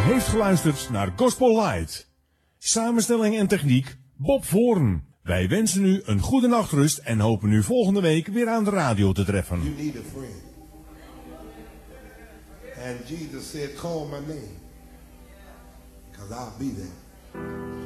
heeft geluisterd naar Gospel Light. Samenstelling en techniek Bob Voorn. Wij wensen u een goede nachtrust en hopen u volgende week weer aan de radio te treffen. You need a friend. And Jesus said, call my name, because I'll be there.